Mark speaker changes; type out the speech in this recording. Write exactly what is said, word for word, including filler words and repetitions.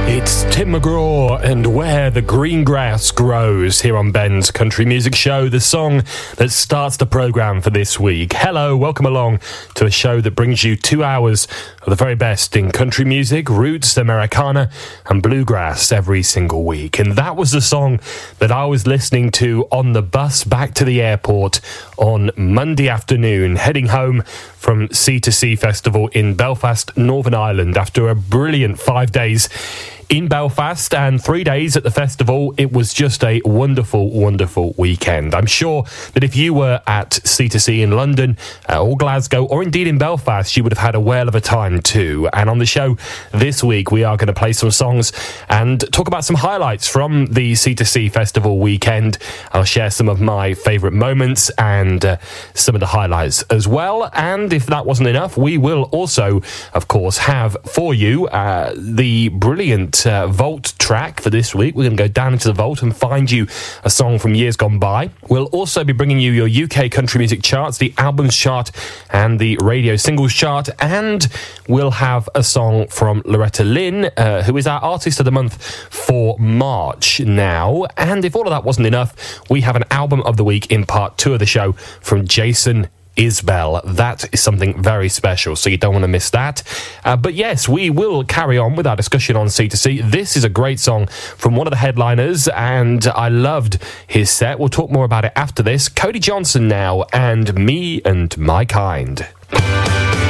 Speaker 1: It's Tim McGraw and Where the Green Grass Grows here on Ben's Country Music Show, the song that starts the programme for this week. Hello, welcome along to a show that brings you two hours of the very best in country music, roots, Americana and bluegrass every single week. And that was the song that I was listening to on the bus back to the airport on Monday afternoon, heading home from Sea to Sea Festival in Belfast, Northern Ireland, after a brilliant five days in Belfast and three days at the festival. It was just a wonderful, wonderful weekend. I'm sure that if you were at C two C in London uh, or Glasgow or indeed in Belfast, you would have had a whale of a time too. And on the show this week, we are going to play some songs and talk about some highlights from the C two C festival weekend. I'll share some of my favourite moments and uh, some of the highlights as well. And if that wasn't enough, we will also, of course, have for you uh, the brilliant Uh, vault track for this week. We're going to go down into the vault and find you a song from years gone by. We'll also be bringing you your U K country music charts, the albums chart and the radio singles chart, and we'll have a song from Loretta Lynn, uh, who is our artist of the month for March now. And if all of that wasn't enough, we have an album of the week in part two of the show from Jason Isbell. That is something very special, so you don't want to miss that. Uh, but yes, we will carry on with our discussion on C two C. This is a great song from one of the headliners, and I loved his set. We'll talk more about it after this. Cody Johnson now, and Me and My Kind.